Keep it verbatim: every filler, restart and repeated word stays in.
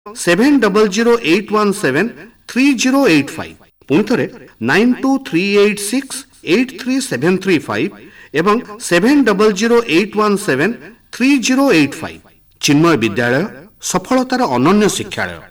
Seven double zero eight one seven three zero eight five ପୁଣି ଥରେ nine two three eight six eight three seven three five ଏବଂ seven double zero eight one seven three zero eight five. Chinmay ବିଦ୍ୟାଳୟ ସଫଳତାର ଅନନ୍ୟ ଶିକ୍ଷାଳୟ।